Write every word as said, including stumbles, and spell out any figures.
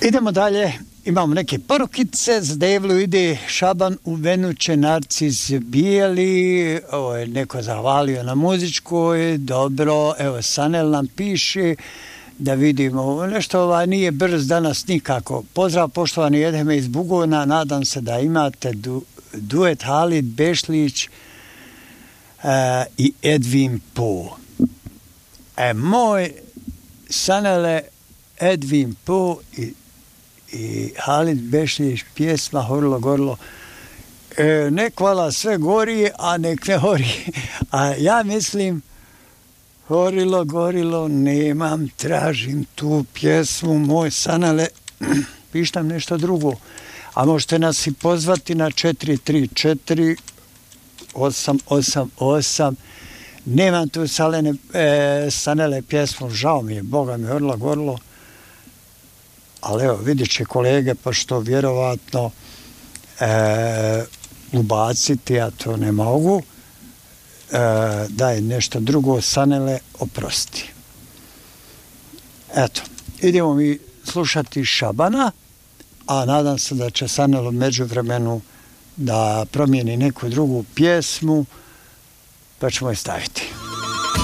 Idemo dalje, imamo neke porukice. Za Devlu ide Šaban u Venuće, Narcis Bijeli, ovo je neko zahvalio na muzičkoj, dobro, evo Sanel nam piše, da vidimo, nešto ovaj nije brz danas nikako. Pozdrav poštovani Edheme iz Bugona, nadam se da imate du, duet Halid Bešlić uh, i Edvin Po. E, moj Sanele, Edvin Po i i Halid Bešlić, pjesma Horilo gorilo, e, nek hvala sve gori, a nek ne hori. A ja mislim, horilo gorilo, nemam, tražim tu pjesmu, moj Sanele, pištam nešto drugo. A možete nas i pozvati na četiri tri četiri osam osam osam. Nemam tu salene, e, Sanele pjesmu, žao mi je, Boga mi, horilo gorilo. Ali evo, vidjet će kolege, pa što vjerovatno e, ubaciti, ja to ne mogu, e, da je nešto drugo, Sanele, oprosti. Eto, idemo mi slušati Šabana, a nadam se da će Sanel u međuvremenu da promijeni neku drugu pjesmu, pa ćemo je staviti.